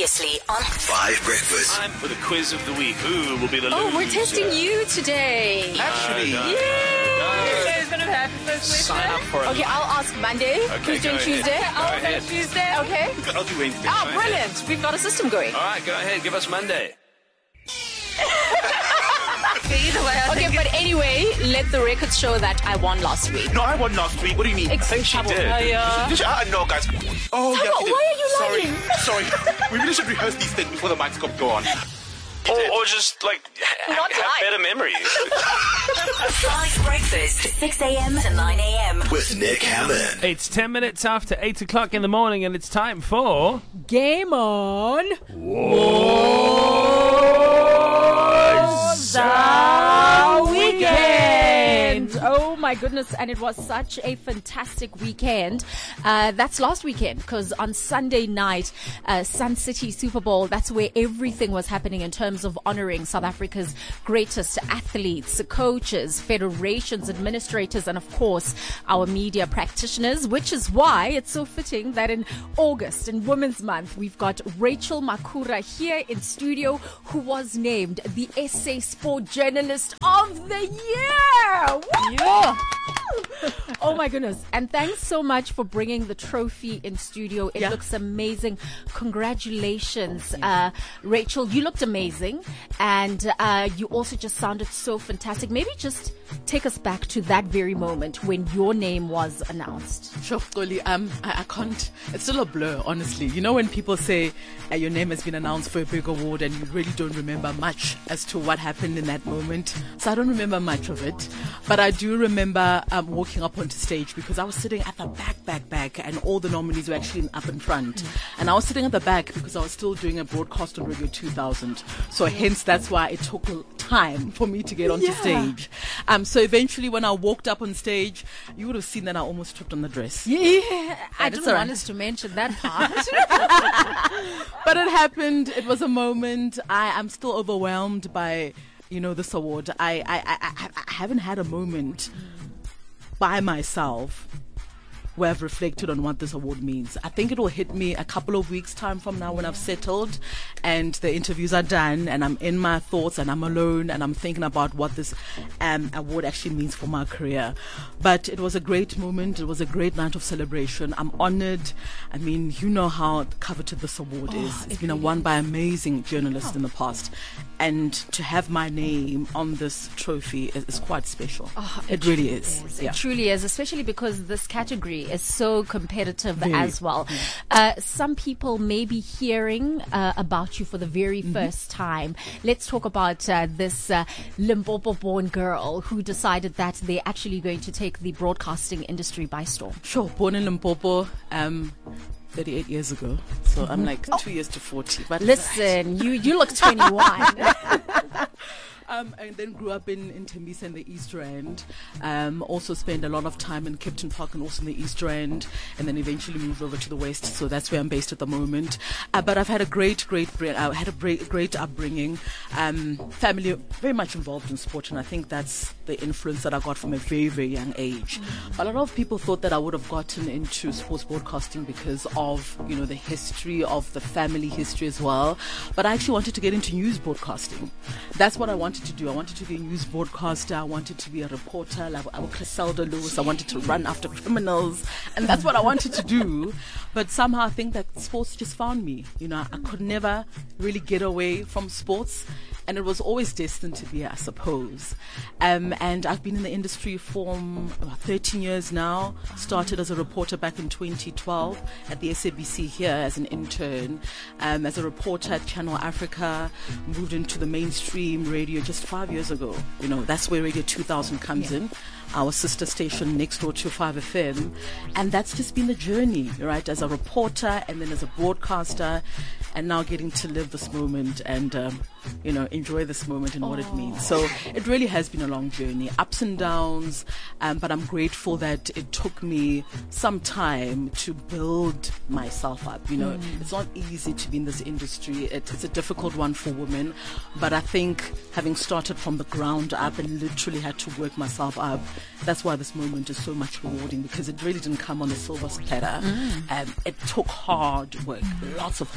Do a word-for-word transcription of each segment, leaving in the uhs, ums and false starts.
Previously on Five Breakfast. Time for the quiz of the week. Who will be the Oh, loser? we're testing you today. Actually, No, no. Yay! It's gonna happen this week. Sign up for it. Okay, I'll ask Monday. Okay, Who's doing go ahead. Tuesday? Go I'll ahead. do Tuesday. Okay. I'll do Wednesday. Oh, Go ahead. brilliant. We've got a system going. All right, go ahead. Give us Monday. Either way, okay, but anyway, let the records show that I won last week. no, I won last week. What do you mean? I think she did. Did you- uh, no, guys. Oh, yeah, Tabo, you did. why are you lying? Sorry, sorry. We really should rehearse these things before the mics go- go on. Or, or just, like, ha- Not have live. better memories. Five Breakfast, six a.m. to nine a.m. With Nick Hammond. It's ten minutes after eight o'clock in the morning, and it's time for Game on. the Weekend. Oh my goodness, and it was such a fantastic weekend. Uh, that's last weekend, because on Sunday night, uh, Sun City Super Bowl, that's where everything was happening in terms of honoring South Africa's greatest athletes, coaches, federations, administrators, and of course, our media practitioners, which is why it's so fitting that in August, in Women's Month, we've got Rachel Makura here in studio, who was named the S A Sport Journalist of the Year. Woo! Yeah. Oh my goodness. And thanks so much for bringing the trophy in studio. It Yeah. looks amazing. Congratulations, uh, Rachel. You looked amazing. And uh, you also just sounded so fantastic. Maybe just take us back to that very moment when your name was announced. Sure, Xoli, um, I, I can't, it's still a blur, honestly. You know when people say uh, your name has been announced for a big award and you really don't remember much as to what happened in that moment. So I don't remember much of it. But I do remember um, walking up onto stage because I was sitting at the back, back, back, and all the nominees were actually up in front. And I was sitting at the back because I was still doing a broadcast on Radio two thousand. So hence that's why it took time for me to get onto Yeah. stage. Um, so eventually when I walked up on stage, you would have seen that I almost tripped on the dress. Yeah. I But didn't it's all want right. us to mention that part. But it happened. It was a moment. I am still overwhelmed by, you know, this award. I, I, I, I, I haven't had a moment by myself where I've reflected on what this award means. I think it will hit me a couple of weeks' time from now when I've settled and the interviews are done and I'm in my thoughts and I'm alone and I'm thinking about what this um, award actually means for my career. But it was a great moment. It was a great night of celebration. I'm honored. I mean, you know how coveted this award is. It's been won by amazing journalists in the past. And to have my name on this trophy is, is quite special. it really is. Yes, Yeah. It truly is, especially because this category is so competitive Very. as well. Uh, some people may be hearing uh, about you for the very Mm-hmm. first time. Let's talk about uh, this uh, Limpopo-born girl who decided that they're actually going to take the broadcasting industry by storm. Sure, born in Limpopo, um, thirty-eight years ago. So I'm like two years to forty. But Listen, you, you look twenty-one. Um, and then grew up in, in Tembisa in the East Rand. Um, also spent a lot of time in Kempton Park and also in the East Rand. And then eventually moved over to the West. So that's where I'm based at the moment. Uh, but I've had a great, great, I had a great, great upbringing. Um, family very much involved in sport. And I think that's the influence that I got from a very, very young age. But a lot of people thought that I would have gotten into sports broadcasting because of, you know, the history of the family history as well. But I actually wanted to get into news broadcasting. That's what I wanted to do. I wanted to be a news broadcaster. I wanted to be a reporter. Like I was Griselda Lewis. I wanted to run after criminals, and that's what I wanted to do. But somehow I think that sports just found me. You know, I could never really get away from sports, and it was always destined to be, I suppose. Um, and I've been in the industry for um, about thirteen years now. Started as a reporter back in twenty twelve at the S A B C here as an intern. Um, as a reporter at Channel Africa, moved into the mainstream radio just five years ago. You know, that's where Radio two thousand comes in. Our sister station next door to five F M. And that's just been the journey, right? As a reporter and then as a broadcaster, and now getting to live this moment and, um, you know, enjoy this moment and what it means. So it really has been a long journey, ups and downs, um, but I'm grateful that it took me some time to build myself up. You know, mm. It's not easy to be in this industry. It, it's a difficult one for women, but I think having started from the ground up and literally had to work myself up, that's why this moment is so much rewarding, because it really didn't come on a silver platter. Mm. Um, it took hard work, lots of hard work,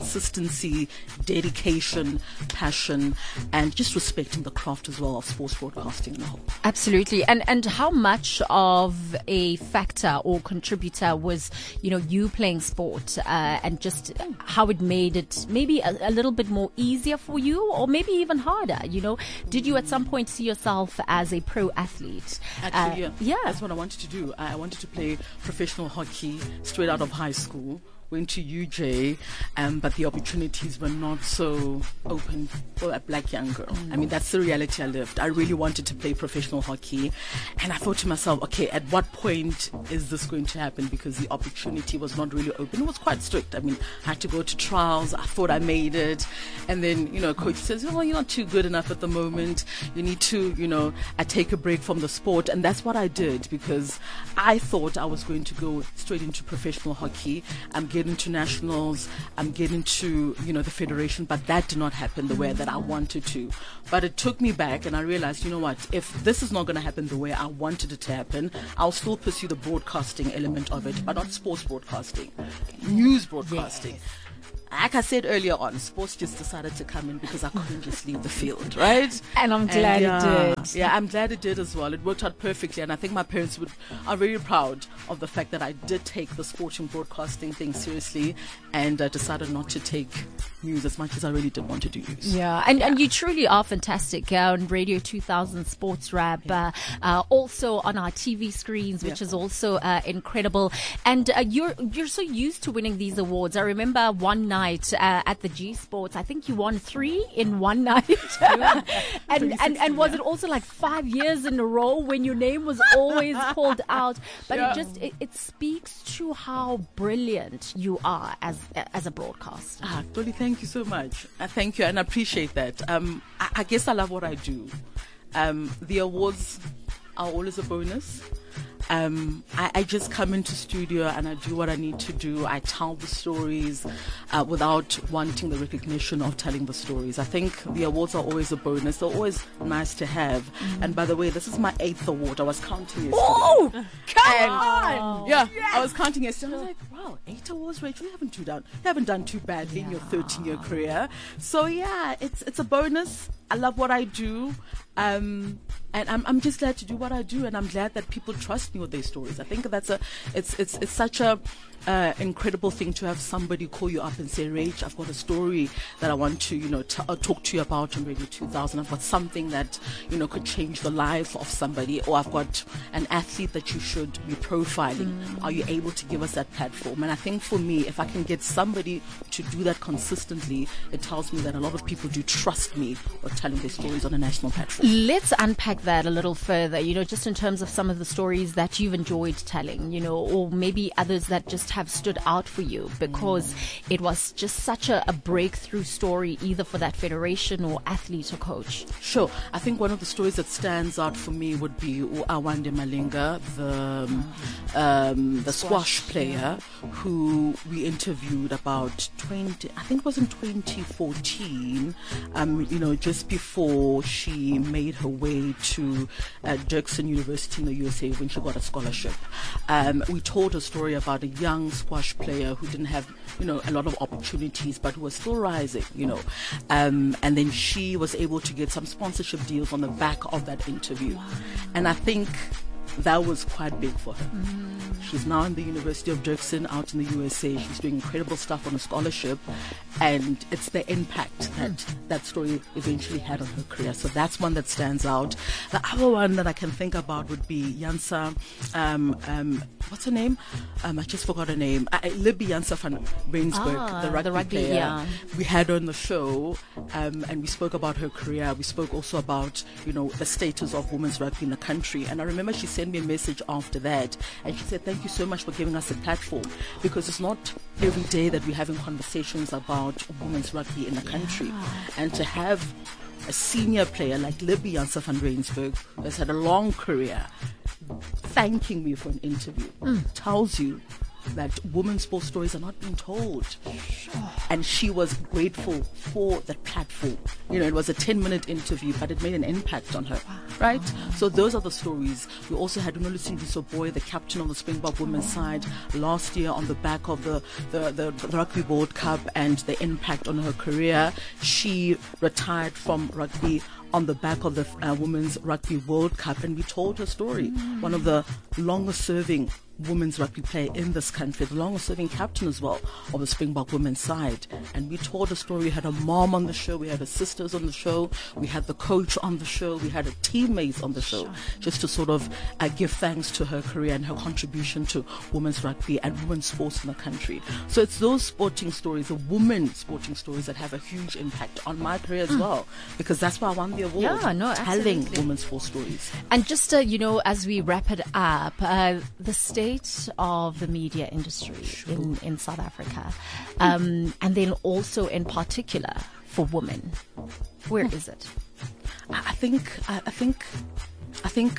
consistency, dedication, passion, and just respecting the craft as well of sports broadcasting in a whole. Absolutely. And and how much of a factor or contributor was, you know, you playing sport uh, and just how it made it maybe a, a little bit more easier for you, or maybe even harder? You know, did you at some point see yourself as a pro athlete? Actually, Uh, yeah. yeah. That's what I wanted to do. I I wanted to play professional hockey straight out of high school. Went to U J, um, but the opportunities were not so open for a black young girl. I mean, that's the reality I lived. I really wanted to play professional hockey, and I thought to myself, okay, at what point is this going to happen? Because the opportunity was not really open. It was quite strict. I mean, I had to go to trials. I thought I made it, and then, you know, coach says, oh, well, you're not too good enough at the moment. You need to, you know, I take a break from the sport, and that's what I did, because I thought I was going to go straight into professional hockey. I'm getting to nationals, I'm getting to, you know, the federation, but that did not happen the way that I wanted to. But it took me back, and I realized, you know what, if this is not going to happen the way I wanted it to happen, I'll still pursue the broadcasting element of it, but not sports broadcasting, news broadcasting. Like I said earlier on, sports just decided to come in because I couldn't just leave the field, right? And I'm glad yeah, it did. Yeah, I'm glad it did as well. It worked out perfectly, and I think my parents would are very proud of the fact that I did take the sports and broadcasting thing seriously, and uh, decided not to take news as much as I really did want to do news. Yeah, and, and you truly are fantastic uh, on Radio two thousand Sports Rap, uh, uh, also on our T V screens, which Yeah. is also uh, incredible. And uh, you're you're so used to winning these awards. I remember one night uh, at the G Sports, I think you won three in one night. and, and and was it also like five years in a row when your name was always called out? But it just it, it speaks to how brilliant you are as as a broadcaster. Ah, Dolly, thank you so much. Uh, thank you, and I appreciate that. Um, I, I guess I love what I do. Um, the awards are always a bonus. Um, I, I just come into studio and I do what I need to do. I tell the stories uh, without wanting the recognition of telling the stories. I think the awards are always a bonus. They're always nice to have. Mm-hmm. And by the way, this is my eighth award. I was counting yesterday. Oh, come And, on! Yeah, I was counting yesterday. I was like, wow, eight awards, Rachel. You haven't, too done, you haven't done too badly in your thirteen-year career. So yeah, it's it's a bonus. I love what I do. Um, and I'm I'm just glad to do what I do, and I'm glad that people trust me with their stories. I think that's a it's it's it's such a uh, incredible thing to have somebody call you up and say, Rach, I've got a story that I want to, you know, t- uh, talk to you about on Radio two thousand. I've got something that, you know, could change the life of somebody, or I've got an athlete that you should be profiling. Mm. Are you able to give us that platform? And I think for me, if I can get somebody to do that consistently, it tells me that a lot of people do trust me with telling their stories on a national platform. Let's unpack that a little further, you know, just in terms of some of the stories that you've enjoyed telling, you know, or maybe others that just have stood out for you because mm. it was just such a, a breakthrough story, either for that federation or athlete or coach. Sure. I think one of the stories that stands out for me would be Awande Malinga, the um, um, the squash, squash player who we interviewed about twenty, I think it was in twenty fourteen, um, you know, just before she made her way to uh, Dirksen University in the U S A when she got a scholarship. Um, we told a story about a young squash player who didn't have, you know, a lot of opportunities, but who was still rising, you know. Um, and then she was able to get some sponsorship deals on the back of that interview. Wow. And I think that was quite big for her. Mm. She's now in the University of Dirksen out in the U S A. She's doing incredible stuff on a scholarship, and it's the impact that mm. that story eventually had on her career. So that's one that stands out. The other one that I can think about would be Jansa, um, um, what's her name? Um, I just forgot her name. Uh, Libby Jansa van Rensburg, ah, the rugby, the rugby player. Yeah. We had her on the show, um, and we spoke about her career. We spoke also about, you know, the status of women's rugby in the country. And I remember she said me a message after that, and she said, thank you so much for giving us a platform, because it's not every day that we're having conversations about women's rugby in the country. Yeah. And to have a senior player like Libby Jansa van Rensburg, who has had a long career, thanking me for an interview, mm. tells you that women's sports stories are not being told. And she was grateful for that platform. You know, it was a ten-minute interview, but it made an impact on her, right? So those are the stories. We also had Unolusi Boy, the captain of the Springbok women's side, last year on the back of the, the, the, the Rugby World Cup and the impact on her career. She retired from rugby on the back of the uh, Women's Rugby World Cup, and we told her story. Mm. One of the longest serving women's rugby player in this country, the longest serving captain as well of the Springbok women's side. And we told her story. We had her mom on the show, we had her sisters on the show, we had the coach on the show, we had her teammates on the show, just to sort of uh, give thanks to her career and her contribution to women's rugby and women's sports in the country. So it's those sporting stories, the women's sporting stories, that have a huge impact on my career as mm. well, because that's why I won the award. Yeah, no, telling absolutely. women's sports stories. And just, uh, you know, as we wrap it up, uh, the state of the media industry sure. in, in South Africa, um, and then also in particular for women, where is it? I think, I think, I think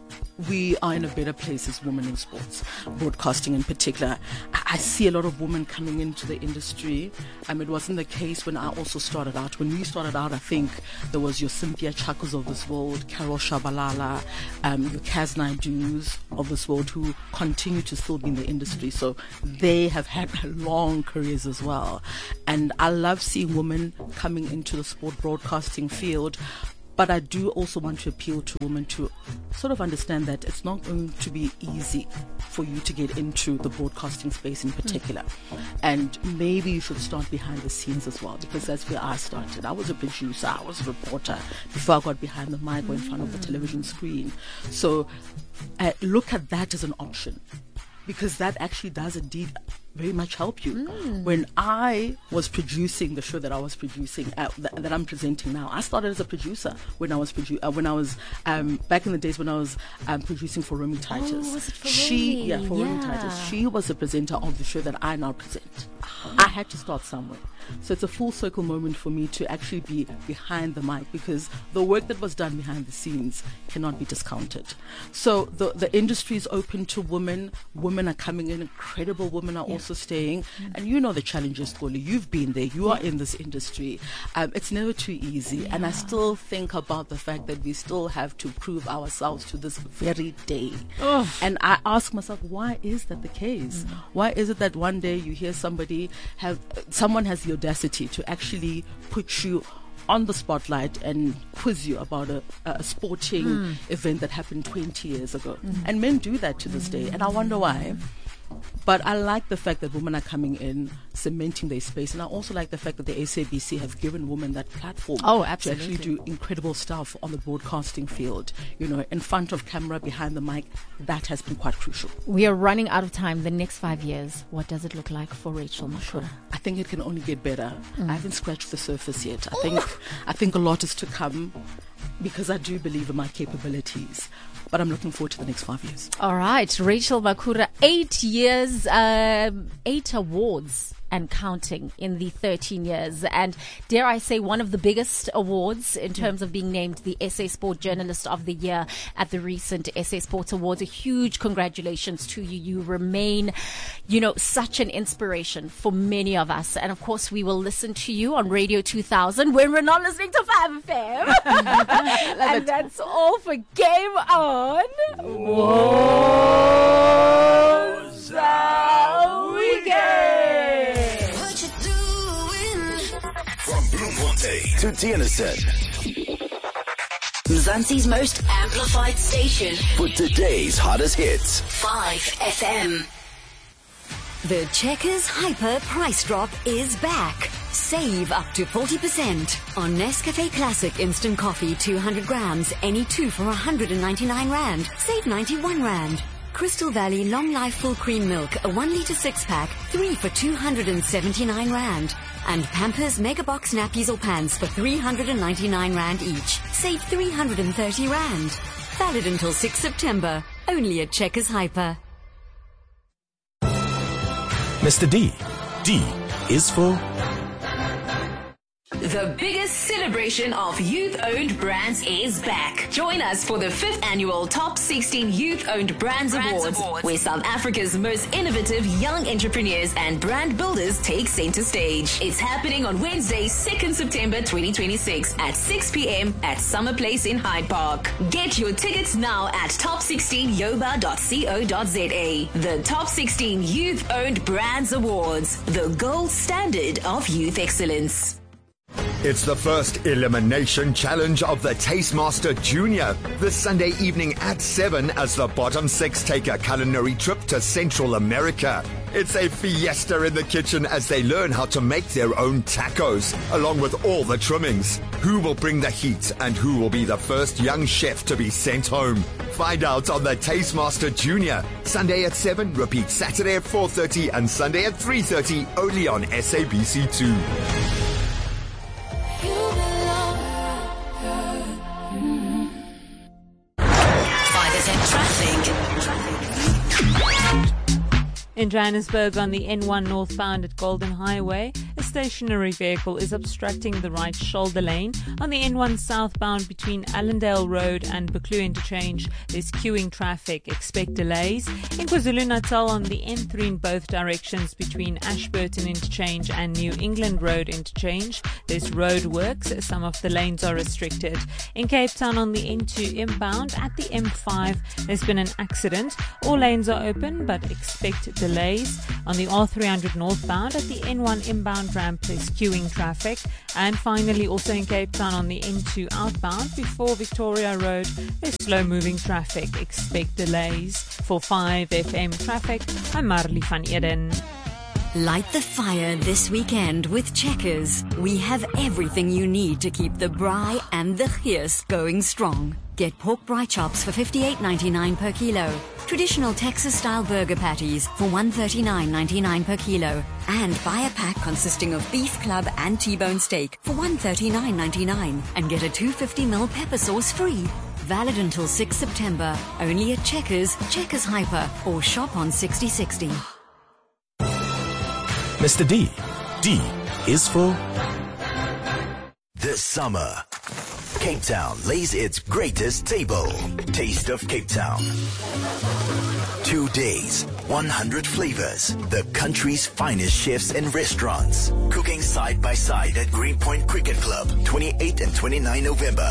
we are in a better place as women in sports, broadcasting in particular. I, I see a lot of women coming into the industry. Um, it wasn't the case when I also started out. When we started out, I think there was your Cynthia Chakos of this world, Carol Shabalala, um, your Kaz Naidoo's of this world, who continue to still be in the industry. So they have had long careers as well. And I love seeing women coming into the sport broadcasting field. But I do also want to appeal to women to sort of understand that it's not going to be easy for you to get into the broadcasting space in particular. Mm. And maybe you should start behind the scenes as well, because that's where I started. I was a producer, I was a reporter before I got behind the mic or in front of the television screen. So uh, look at that as an option, because that actually does indeed very much help you. Mm. When I was producing the show that I was producing, uh, th- that I'm presenting now, I started as a producer when I was produ- uh, when I was um, back in the days when I was um, producing for Romy Titus. Oh, was it for she, Romy? yeah, for yeah. Romy Titus. She was the presenter of the show that I now present. I had to start somewhere. So it's a full circle moment for me to actually be behind the mic, because the work that was done behind the scenes cannot be discounted. So the the industry is open to women. Women are coming in. Incredible women are yeah. also staying. Mm-hmm. And you know the challenges, Goli. You've been there. You yeah. are in this industry. Um, it's never too easy. Yeah. And I still think about the fact that we still have to prove ourselves to this very day. Oh. And I ask myself, why is that the case? Mm-hmm. Why is it that one day you hear somebody have someone has the audacity to actually put you on the spotlight and quiz you about a, a sporting mm. event that happened twenty years ago. Mm. And men do that to this day. And I wonder why. But I like the fact that women are coming in, cementing their space. And I also like the fact that the S A B C have given women that platform oh, absolutely. to actually do incredible stuff on the broadcasting field. You know, in front of camera, behind the mic, that has been quite crucial. We are running out of time. The next five years, what does it look like for Rachel Makura? I think it can only get better. Mm. I haven't scratched the surface yet. I think, I think a lot is to come, because I do believe in my capabilities. But I'm looking forward to the next five years. All right. Rachel Makura, eight years, um, eight awards and counting in the thirteen years. And dare I say, one of the biggest awards in terms of being named the S A Sport Journalist of the Year at the recent S A Sports Awards. A huge congratulations to you. You remain, you know, such an inspiration for many of us. And of course, we will listen to you on Radio two thousand when we're not listening to five F M. And that's all for Game On. Woza Weekend. From Bloemfontein to Tienersen. Mzansi's most amplified station. For today's hottest hits. five F M. The Checkers Hyper price drop is back. Save up to forty percent on Nescafe Classic Instant Coffee two hundred grams, any two for one hundred ninety-nine rand. Save ninety-one rand. Crystal Valley Long Life Full Cream Milk, a one litre six pack, three for two hundred seventy-nine rand. And Pampers Mega Box nappies or pants for three hundred ninety-nine rand each. Save three hundred thirty rand. Valid until sixth September. Only at Checkers Hyper. Mister D. D is for... The biggest cinema celebration of youth-owned brands is back. Join us for the fifth annual Top sixteen Youth-Owned Brands, brands Awards, Awards, where South Africa's most innovative young entrepreneurs and brand builders take center stage. It's happening on Wednesday, second September twenty twenty-six at six p.m. at Summer Place in Hyde Park. Get your tickets now at top sixteen yoba dot co dot za. The Top sixteen Youth-Owned Brands Awards, the gold standard of youth excellence. It's the first elimination challenge of the Tastemaster Junior. This Sunday evening at seven as the bottom six take a culinary trip to Central America. It's a fiesta in the kitchen as they learn how to make their own tacos, along with all the trimmings. Who will bring the heat and who will be the first young chef to be sent home? Find out on the Tastemaster Junior. Sunday at seven, repeat Saturday at four thirty and Sunday at three thirty, only on S A B C two. In Johannesburg, on the N one northbound at Golden Highway, a stationary vehicle is obstructing the right shoulder lane. On the N one southbound between Allendale Road and Buccleuch Interchange, there's queuing traffic. Expect delays. In KwaZulu-Natal, on the N three in both directions between Ashburton Interchange and New England Road Interchange, there's road works. Some of the lanes are restricted. In Cape Town, on the N two inbound at the M five, there's been an accident. All lanes are open, but expect delays. On the R three hundred northbound at the N one inbound ramp, there's queuing traffic. And finally, also in Cape Town, on the N two outbound before Victoria Road, there's slow moving traffic. Expect delays. For five F M traffic, I'm Marley van Eden. Light the fire this weekend with Checkers. We have everything you need to keep the braai and the gees going strong. Get pork braai chops for fifty-eight ninety-nine per kilo. Traditional Texas-style burger patties for one thirty-nine ninety-nine per kilo. And buy a pack consisting of beef club and T-bone steak for one thirty-nine ninety-nine. And get a two hundred fifty milliliter pepper sauce free. Valid until sixth September. Only at Checkers, Checkers Hyper, or shop on sixty sixty. Mister D. D is for... This summer, Cape Town lays its greatest table. Taste of Cape Town. Two days, one hundred flavors. The country's finest chefs and restaurants. Cooking side by side at Greenpoint Cricket Club, twenty-eighth and twenty-ninth November.